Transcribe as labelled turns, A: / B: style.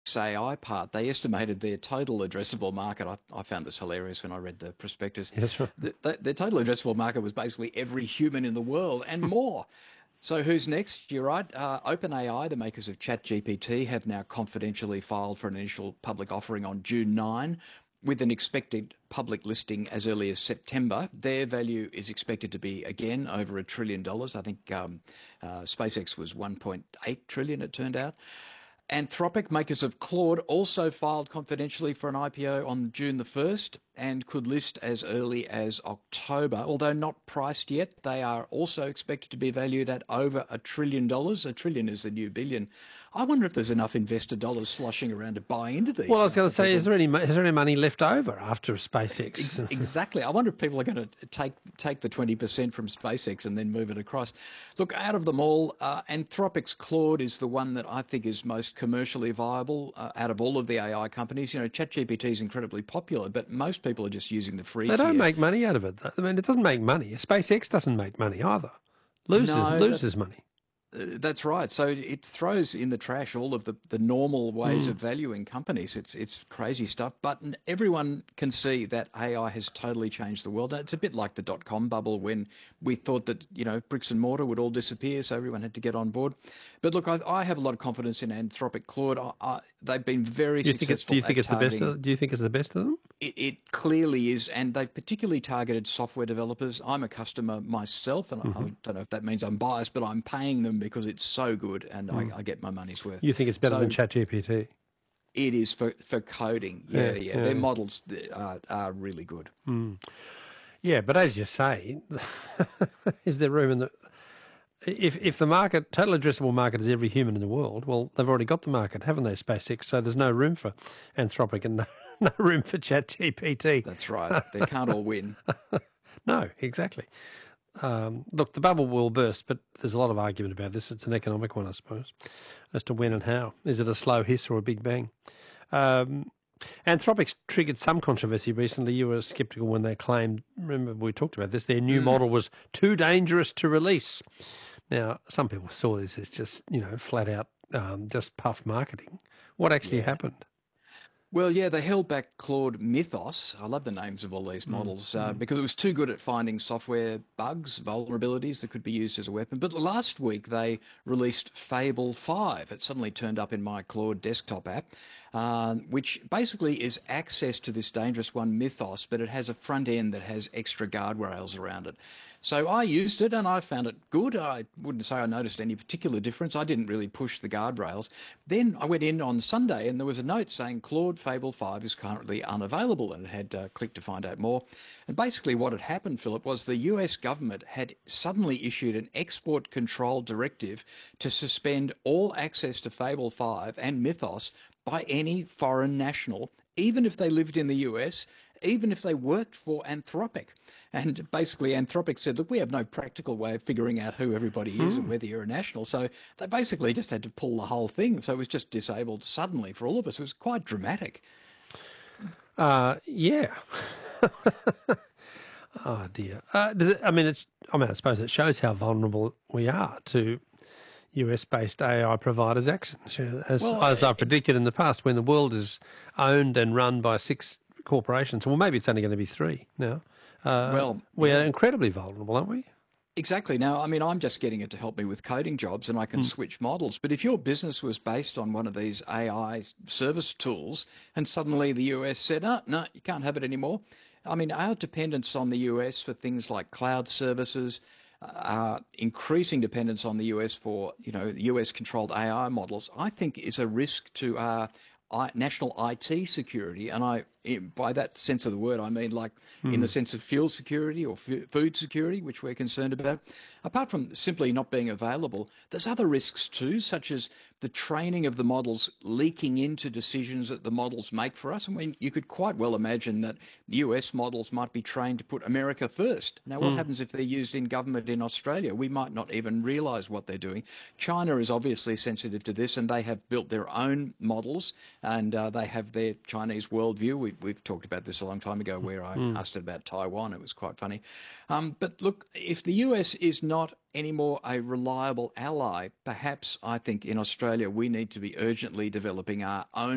A: AI part, they estimated their total addressable market. I found this hilarious when I read the prospectus.
B: Yes, right.
A: Their total addressable market was basically every human in the world and more. So who's next? You're right. OpenAI, the makers of ChatGPT, have now confidentially filed for an initial public offering on June 9, with an expected public listing as early as September. Their value is expected to be, again, over $1 trillion. I think SpaceX was 1.8 trillion, it turned out. Anthropic, makers of Claude, also filed confidentially for an IPO on June the 1st and could list as early as October. Although not priced yet, they are also expected to be valued at over $1 trillion. $1 trillion is the new billion. I wonder if there's enough investor dollars sloshing around to buy into these.
B: Well, I was going to say, is there any money left over after SpaceX?
A: Exactly. I wonder if people are going to take the 20% from SpaceX and then move it across. Look, out of them all, Anthropic's Claude is the one that I think is most commercially viable out of all of the AI companies. You know, ChatGPT is incredibly popular, but most people are just using the free
B: They
A: tier.
B: don't make money out of it. I mean, it doesn't make money. SpaceX doesn't make money either. Loses money.
A: That's right. So it throws in the trash all of the normal ways of valuing companies. It's crazy stuff. But everyone can see that AI has totally changed the world. It's a bit like the dot-com bubble when we thought that, you know, bricks and mortar would all disappear, so everyone had to get on board. But look, I have a lot of confidence in Anthropic Claude. They've been very successful.
B: Do you think it's the best? Do you think it's the best of them?
A: It clearly is, and they particularly targeted software developers. I'm a customer myself, and I don't know if that means I'm biased, but I'm paying them because it's so good, and I get my money's worth.
B: You think it's better than ChatGPT?
A: It is for coding. Yeah. Their models are really good.
B: Yeah, but as you say, is there room in the... If the market, total addressable market is every human in the world, well, they've already got the market, haven't they, SpaceX? So there's no room for Anthropic and no room for ChatGPT.
A: That's right. They can't all win.
B: No, exactly. Look, the bubble will burst, but there's a lot of argument about this. It's an economic one, I suppose, as to when and how. Is it a slow hiss or a big bang? Anthropic's triggered some controversy recently. You were sceptical when they claimed, remember we talked about this, their new model was too dangerous to release. Now, some people saw this as just, you know, flat out just puff marketing. What actually happened?
A: Well, yeah, they held back Claude Mythos. I love the names of all these models because it was too good at finding software bugs, vulnerabilities that could be used as a weapon. But last week they released Fable 5. It suddenly turned up in my Claude desktop app, which basically is access to this dangerous one, Mythos, but it has a front end that has extra guardrails around it. So I used it and I found it good. I wouldn't say I noticed any particular difference. I didn't really push the guardrails. Then I went in on Sunday and there was a note saying Claude Fable 5 is currently unavailable, and it had click to find out more. And basically what had happened, Philip, was the US government had suddenly issued an export control directive to suspend all access to Fable 5 and Mythos by any foreign national, even if they lived in the US, even if they worked for Anthropic. And basically Anthropic said, look, we have no practical way of figuring out who everybody is and whether you're a national. So they basically just had to pull the whole thing. So it was just disabled suddenly for all of us. It was quite dramatic.
B: Yeah. Oh dear. I suppose it shows how vulnerable we are to US-based AI providers' actions, as I predicted in the past, when the world is owned and run by 6 corporations. Well, maybe it's only going to be 3 now. We are incredibly vulnerable, aren't we?
A: Exactly. Now, I mean, I'm just getting it to help me with coding jobs and I can switch models. But if your business was based on one of these AI service tools and suddenly the US said, no, you can't have it anymore. I mean, our dependence on the US for things like cloud services, increasing dependence on the US for, you know, US-controlled AI models, I think is a risk to our national IT security. And by that sense of the word, I mean like in the sense of fuel security or food security, which we're concerned about. Apart from simply not being available, there's other risks too, such as the training of the models leaking into decisions that the models make for us. I mean, you could quite well imagine that US models might be trained to put America first. Now, what happens if they're used in government in Australia? We might not even realise what they're doing. China is obviously sensitive to this, and they have built their own models, and they have their Chinese worldview. We've talked about this a long time ago where I asked it about Taiwan. It was quite funny. But look, if the US is not anymore a reliable ally, perhaps I think in Australia we need to be urgently developing our own